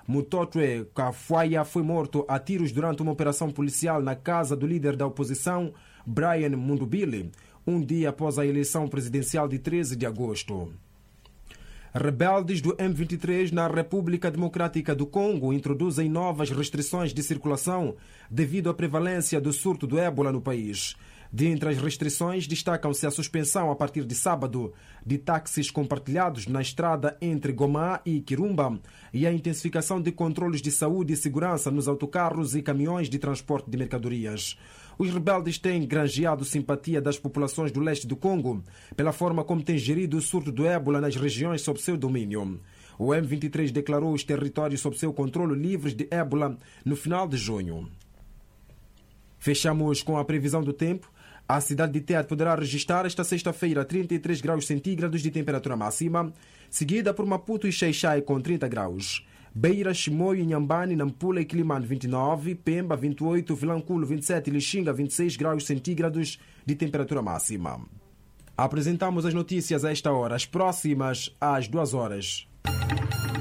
Mutotwe Kafuaya foi morto a tiros durante uma operação policial na casa do líder da oposição, Brian Mundubile, um dia após a eleição presidencial de 13 de agosto. Rebeldes do M23 na República Democrática do Congo introduzem novas restrições de circulação devido à prevalência do surto do ébola no país. Dentre as restrições, destacam-se a suspensão a partir de sábado de táxis compartilhados na estrada entre Goma e Kirumba e a intensificação de controles de saúde e segurança nos autocarros e caminhões de transporte de mercadorias. Os rebeldes têm granjeado simpatia das populações do leste do Congo pela forma como têm gerido o surto do ébola nas regiões sob seu domínio. O M23 declarou os territórios sob seu controle livres de ébola no final de junho. Fechamos com a previsão do tempo. A cidade de Tete poderá registrar esta sexta-feira 33 graus centígrados de temperatura máxima, seguida por Maputo e Xai-Xai com 30 graus. Beira, Chimoio, Inhambane, Nampula e Quilimane 29, Pemba 28, Vilanculo 27 e Lixinga 26 graus centígrados de temperatura máxima. Apresentamos as notícias a esta hora, as próximas às 2 horas.